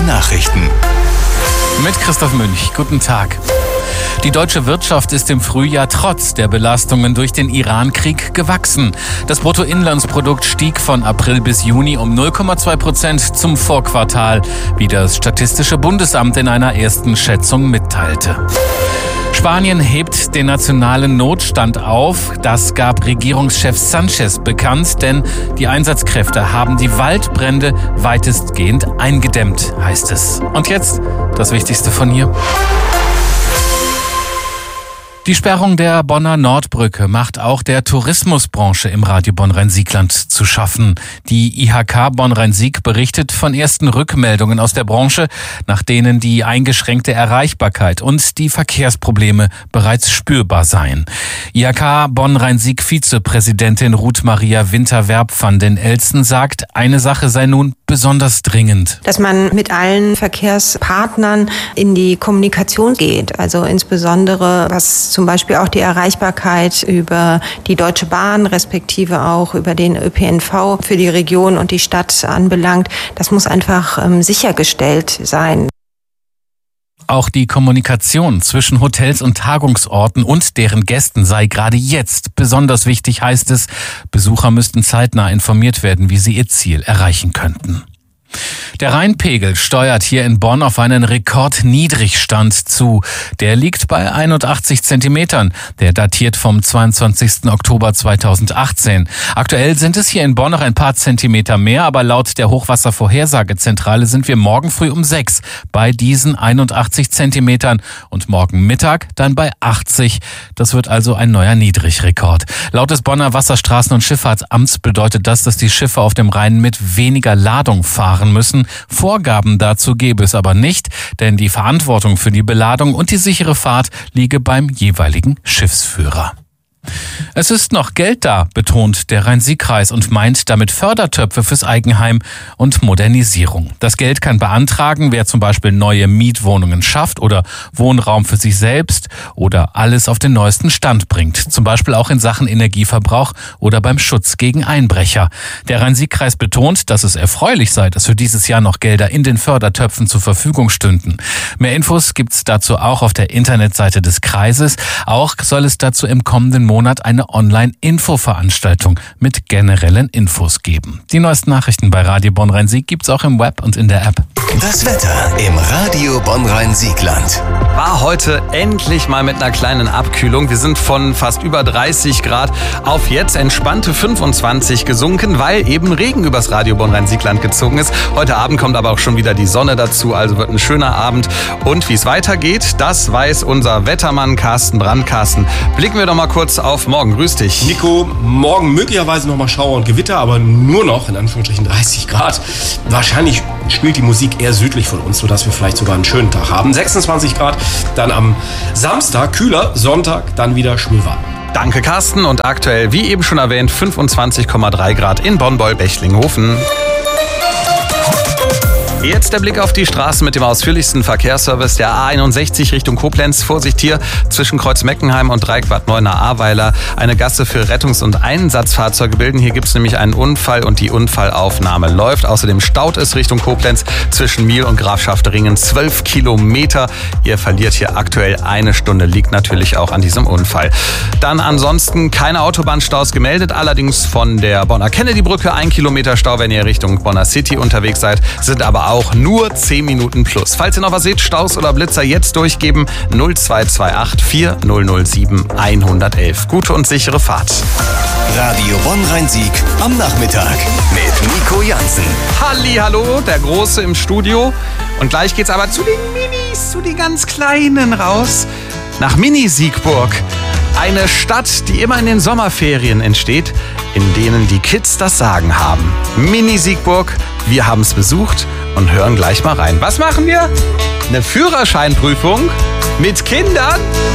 Nachrichten. Mit Christoph Münch. Guten Tag. Die deutsche Wirtschaft ist im Frühjahr trotz der Belastungen durch den Iran-Krieg gewachsen. Das Bruttoinlandsprodukt stieg von April bis Juni um 0,2% zum Vorquartal, wie das Statistische Bundesamt in einer ersten Schätzung mitteilte. Spanien hebt den nationalen Notstand auf. Das gab Regierungschef Sanchez bekannt, denn die Einsatzkräfte haben die Waldbrände weitestgehend eingedämmt, heißt es. Und jetzt das Wichtigste von hier. Die Sperrung der Bonner Nordbrücke macht auch der Tourismusbranche im Radio Bonn-Rhein-Sieg-Land zu schaffen. Die IHK Bonn-Rhein-Sieg berichtet von ersten Rückmeldungen aus der Branche, nach denen die eingeschränkte Erreichbarkeit und die Verkehrsprobleme bereits spürbar seien. IHK Bonn-Rhein-Sieg-Vizepräsidentin Ruth Maria Winterwerb van den Elsen sagt, eine Sache sei nun besonders dringend. Dass man mit allen Verkehrspartnern in die Kommunikation geht, also insbesondere was zum Beispiel auch die Erreichbarkeit über die Deutsche Bahn, respektive auch über den ÖPNV für die Region und die Stadt anbelangt. Das muss einfach sichergestellt sein. Auch die Kommunikation zwischen Hotels und Tagungsorten und deren Gästen sei gerade jetzt besonders wichtig, heißt es. Besucher müssten zeitnah informiert werden, wie sie ihr Ziel erreichen könnten. Der Rheinpegel steuert hier in Bonn auf einen Rekordniedrigstand zu. Der liegt bei 81 Zentimetern. Der datiert vom 22. Oktober 2018. Aktuell sind es hier in Bonn noch ein paar Zentimeter mehr, aber laut der Hochwasservorhersagezentrale sind wir morgen früh um 6 bei diesen 81 Zentimetern und morgen Mittag dann bei 80. Das wird also ein neuer Niedrigrekord. Laut des Bonner Wasserstraßen- und Schifffahrtsamts bedeutet das, dass die Schiffe auf dem Rhein mit weniger Ladung fahren müssen. Vorgaben dazu gäbe es aber nicht, denn die Verantwortung für die Beladung und die sichere Fahrt liege beim jeweiligen Schiffsführer. Es ist noch Geld da, betont der Rhein-Sieg-Kreis und meint damit Fördertöpfe fürs Eigenheim und Modernisierung. Das Geld kann beantragen, wer zum Beispiel neue Mietwohnungen schafft oder Wohnraum für sich selbst oder alles auf den neuesten Stand bringt. Zum Beispiel auch in Sachen Energieverbrauch oder beim Schutz gegen Einbrecher. Der Rhein-Sieg-Kreis betont, dass es erfreulich sei, dass für dieses Jahr noch Gelder in den Fördertöpfen zur Verfügung stünden. Mehr Infos gibt's dazu auch auf der Internetseite des Kreises. Auch soll es dazu im kommenden Monat eine Online-Info-Veranstaltung mit generellen Infos geben. Die neuesten Nachrichten bei Radio Bonn-Rhein-Sieg gibt's auch im Web und in der App. Das Wetter im Radio Bonn-Rhein-Sieg-Land. War heute endlich mal mit einer kleinen Abkühlung. Wir sind von fast über 30 Grad auf jetzt entspannte 25 gesunken, weil eben Regen übers Radio Bonn-Rhein-Sieg-Land gezogen ist. Heute Abend kommt aber auch schon wieder die Sonne dazu, also wird ein schöner Abend. Und wie es weitergeht, das weiß unser Wettermann Carsten Brandt. Carsten, blicken wir doch mal kurz auf morgen. Grüß dich. Nico, morgen möglicherweise nochmal Schauer und Gewitter, aber nur noch, in Anführungsstrichen, 30 Grad. Wahrscheinlich spielt die Musik eher südlich von uns, sodass wir vielleicht sogar einen schönen Tag haben. 26 Grad, dann am Samstag kühler, Sonntag dann wieder schwülwarm. Danke, Carsten. Und aktuell, wie eben schon erwähnt, 25,3 Grad in Bonn-Beul-Bechtlinghofen. Jetzt der Blick auf die Straßen mit dem ausführlichsten Verkehrsservice der A61 Richtung Koblenz. Vorsicht hier zwischen Kreuz Meckenheim und Dreieck Bad Neuenahr-Ahrweiler. Eine Gasse für Rettungs- und Einsatzfahrzeuge bilden. Hier gibt es nämlich einen Unfall und die Unfallaufnahme läuft. Außerdem staut es Richtung Koblenz zwischen Miel und Grafschaftringen 12 Kilometer. Ihr verliert hier aktuell eine Stunde. Liegt natürlich auch an diesem Unfall. Dann ansonsten keine Autobahnstaus gemeldet. Allerdings von der Bonner Kennedy-Brücke 1 Kilometer Stau, wenn ihr Richtung Bonner City unterwegs seid. Sind aber auch nur 10 Minuten plus. Falls ihr noch was seht, Staus oder Blitzer jetzt durchgeben. 0228 4007 111. Gute und sichere Fahrt. Radio Bonn-Rhein-Sieg am Nachmittag mit Nico Jansen. Hallihallo, der Große im Studio. Und gleich geht's aber zu den Minis, zu den ganz Kleinen raus. Nach Mini-Siegburg. Eine Stadt, die immer in den Sommerferien entsteht, in denen die Kids das Sagen haben. Mini-Siegburg, wir haben es besucht und hören gleich mal rein. Was machen wir? Eine Führerscheinprüfung mit Kindern?